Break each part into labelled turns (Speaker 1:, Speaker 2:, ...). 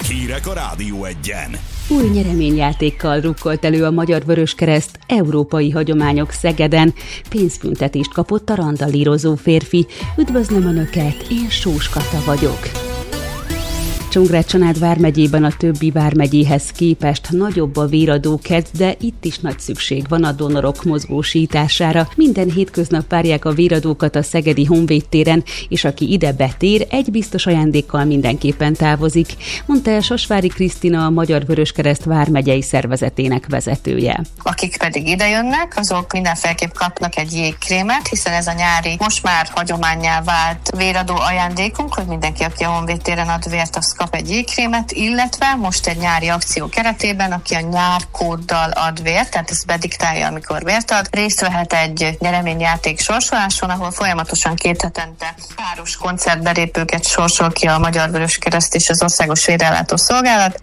Speaker 1: Hírek a Rádió Egyen.
Speaker 2: Új nyereményjátékkal rukkolt elő a Magyar Vöröskereszt európai hagyományok Szegeden. Pénzbüntetést kapott a randalírozó férfi. Üdvözlöm Önöket, én Sós Kata vagyok. Csongrád-Csanád vármegyében a többi vármegyéhez képest nagyobb a véradó kedv, de itt is nagy szükség van a donorok mozgósítására. Minden hétköznap várják a véradókat a szegedi Honvéd téren, és aki ide betér, egy biztos ajándékkal mindenképpen távozik, mondta el Sasvári Krisztina, a Magyar Vöröskereszt vármegyei szervezetének vezetője.
Speaker 3: Akik pedig ide jönnek, azok mindenféleképp kapnak egy jégkrémet, hiszen ez a nyári, most már hagyománnyá vált véradó ajándékunk, hogy mindenki, aki a Honvéd téren ad vért, az kap egy jégkrémet, illetve most egy nyári akció keretében, aki a nyárkóddal ad vért, tehát ezt bediktálja, amikor vért ad, részt vehet egy nyereményjáték sorsoláson, ahol folyamatosan 2 hetente páros koncertbelépőket sorsol ki a Magyar Vöröskereszt és az Országos Vérellátó Szolgálat.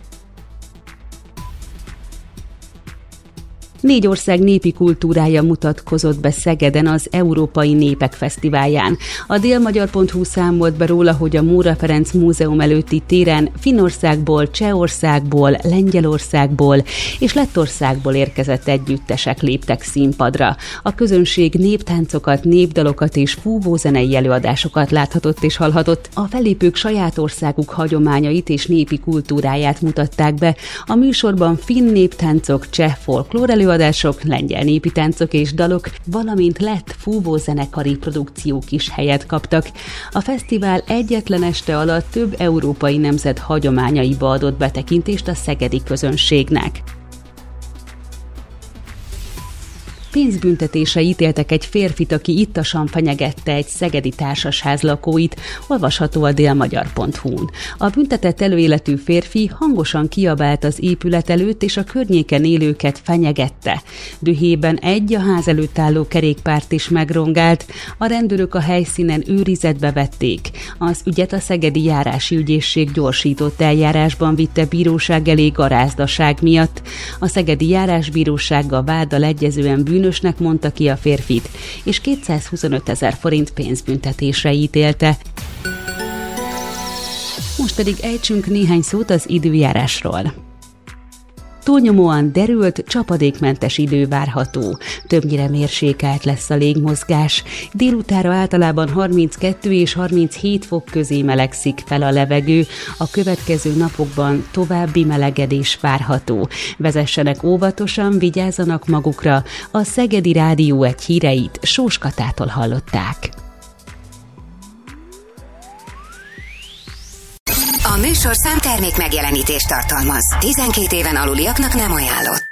Speaker 2: 4 ország népi kultúrája mutatkozott be Szegeden az Európai Népek Fesztiválján. A délmagyar.hu számolt be róla, hogy a Móra Ferenc Múzeum előtti téren Finnországból, Csehországból, Lengyelországból és Lettországból érkezett együttesek léptek színpadra. A közönség néptáncokat, népdalokat és fúvózenei előadásokat láthatott és hallhatott. A fellépők saját országuk hagyományait és népi kultúráját mutatták be. A műsorban finn néptáncok, cseh folklór előadások, lengyel népi táncok és dalok, valamint lett fúvózenekari produkciók is helyet kaptak. A fesztivál egyetlen este alatt több európai nemzet hagyományaiba adott betekintést a szegedi közönségnek. Pénzbüntetésre ítéltek egy férfit, aki ittasan fenyegette egy szegedi társasház lakóit, olvasható a délmagyar.hu-n. A büntetett előéletű férfi hangosan kiabált az épület előtt, és a környéken élőket fenyegette. Dühében a ház előtt álló kerékpárt is megrongált, a rendőrök a helyszínen őrizetbe vették. Az ügyet a szegedi járási ügyészség gyorsított eljárásban vitte bíróság elé garázdaság miatt. A szegedi járásbíróság váddal egyezően bűnösnek mondta ki a férfit, és 225 000 forint pénzbüntetésre ítélte. Most pedig ejtsünk néhány szót az időjárásról. Túlnyomóan derült, csapadékmentes idő várható. Többnyire mérsékelt lesz a légmozgás. Délutánra általában 32 és 37 fok közé melegszik fel a levegő. A következő napokban további melegedés várható. Vezessenek óvatosan, vigyázzanak magukra. A Szegedi Rádió Egy híreit Sós Katától hallották.
Speaker 4: A műsorszám termék megjelenítést tartalmaz. 12 éven aluliaknak nem ajánlott.